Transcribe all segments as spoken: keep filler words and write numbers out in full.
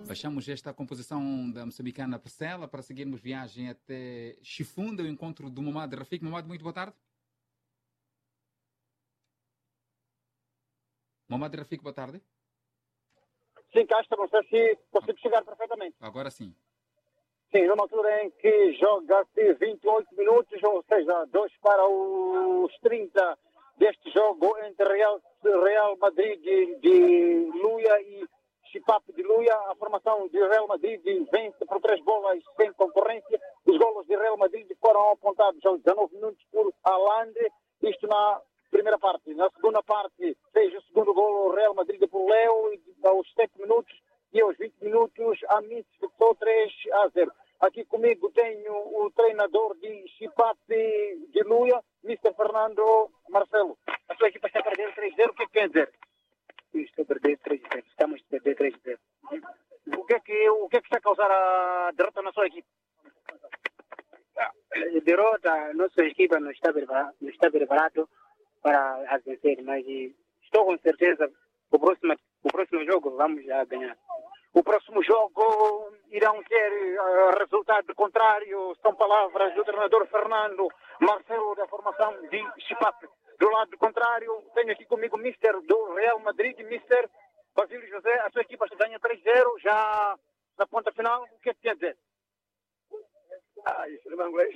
Baixamos esta composição da moçambicana Parcela para seguirmos viagem até Chifunda, o encontro do Momad Rafik. Momad, muito boa tarde. Momad Rafik, boa tarde. Sim, cá está, não sei se consigo chegar perfeitamente. Agora sim. Sim, numa altura em que joga-se vinte e oito minutos, ou seja, dois para os trinta deste jogo entre Real, Real Madrid de, de Luia e Chipap de Luia. A formação de Real Madrid vence por três bolas sem concorrência. Os golos de Real Madrid foram apontados aos dezanove minutos por Alande, isto na primeira parte. Na segunda parte fez o segundo golo o Real Madrid por Leo aos sete minutos e aos vinte minutos a Miss fixou três a zero. Aqui comigo tenho o treinador de Chipap de Luia, mister Fernando Marcelo. A sua equipa está a perder três a zero, o que é que quer dizer? Estou a perder três a zero, estamos a perder três a zero. O que é que, o que, é que está a causar a derrota na sua equipa? A derrota, a nossa equipa não está preparada, não está preparado para a vencer, mas estou com certeza que o próximo, o próximo jogo vamos a ganhar. O próximo jogo irão ter uh, resultado contrário, são palavras do treinador Fernando Marcelo da formação de Chipap. Do lado contrário, tenho aqui comigo o mister do Real Madrid, mister Basílio José. A sua equipa ganha três a zero, já na ponta final. O que é que quer dizer? Ah, isso não é inglês.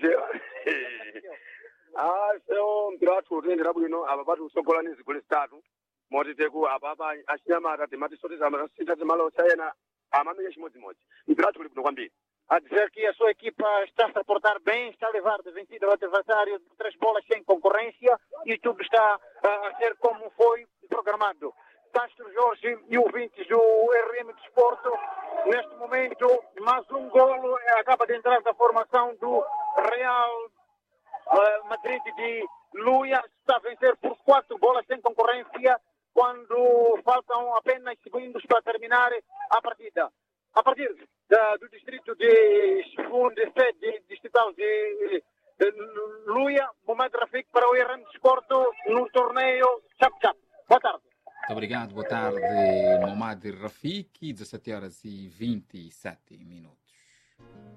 Ah, são grato, rende rabu no, ababatu sokolani zikulistatu. Moti teku ababa ashinyamata temati sote za sita zemalo sayana amame yeshimodzi modzi. Grato kulipo kwambiri. A dizer que a sua equipa está a se portar bem, está a levar de vencida ao adversário de três bolas sem concorrência e tudo está uh, a ser como foi programado. Castro Jorge e ouvintes do R M Desporto, neste momento, mais um golo acaba de entrar da formação do Real uh, Madrid de Luia, está a vencer por quatro bolas sem concorrência quando faltam apenas segundos para terminar a partida. A partir da, do distrito de Chifunda, sede distrital de, de, de Luia, Momad Rafik para o R M Desporto no torneio Chap-Chap. Boa tarde. Muito obrigado, boa tarde, Momad Rafik, dezessete horas e vinte e sete minutos.